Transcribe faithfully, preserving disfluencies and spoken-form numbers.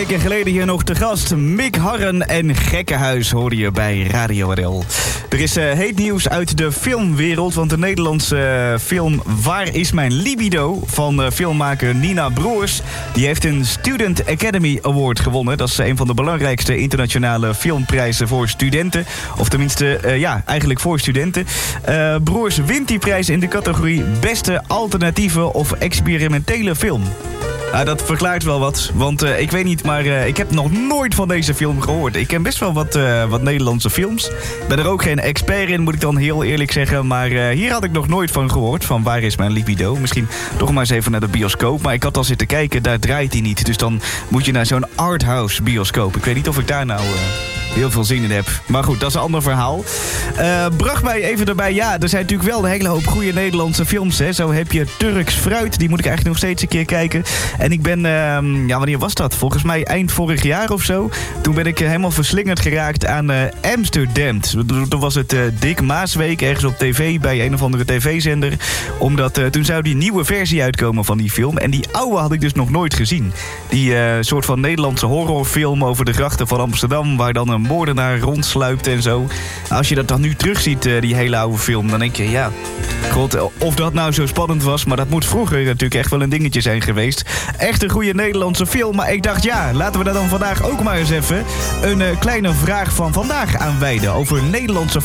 weken geleden hier nog te gast. Mick Harren en Gekkenhuis hoorde je bij Radio R L. Er is uh, heet nieuws uit de filmwereld, want de Nederlandse uh, film Waar is mijn libido van uh, filmmaker Nina Broers, die heeft een Student Academy Award gewonnen. Dat is een van de belangrijkste internationale filmprijzen voor studenten. Of tenminste, uh, ja, eigenlijk voor studenten. Uh, Broers wint die prijs in de categorie Beste Alternatieve of Experimentele Film. Uh, dat verklaart wel wat, want uh, ik weet niet, maar uh, ik heb nog nooit van deze film gehoord. Ik ken best wel wat, uh, wat Nederlandse films. Ik ben er ook geen expert in, moet ik dan heel eerlijk zeggen. Maar uh, hier had ik nog nooit van gehoord, van Waar is mijn libido? Misschien toch maar eens even naar de bioscoop. Maar ik had al zitten kijken, daar draait hij niet. Dus dan moet je naar zo'n arthouse bioscoop. Ik weet niet of ik daar nou... Uh... heel veel zin in heb. Maar goed, dat is een ander verhaal. Uh, bracht mij even erbij. Ja, er zijn natuurlijk wel een hele hoop goede Nederlandse films. Hè. Zo heb je Turks Fruit. Die moet ik eigenlijk nog steeds een keer kijken. En ik ben... Uh, ja, wanneer was dat? Volgens mij eind vorig jaar of zo. Toen ben ik helemaal verslingerd geraakt aan uh, Amsterdam. Toen was het uh, Dick Maasweek ergens op tv bij een of andere tv-zender. Omdat uh, toen zou die nieuwe versie uitkomen van die film. En die oude had ik dus nog nooit gezien. Die uh, soort van Nederlandse horrorfilm over de grachten van Amsterdam, waar dan een moordenaar rondsluipt en zo. Als je dat dan nu terugziet, die hele oude film, dan denk je, ja, god, of dat nou zo spannend was, maar dat moet vroeger natuurlijk echt wel een dingetje zijn geweest. Echt een goede Nederlandse film, maar ik dacht, ja, laten we daar dan vandaag ook maar eens even een uh, kleine vraag van vandaag aan wijden over Nederlandse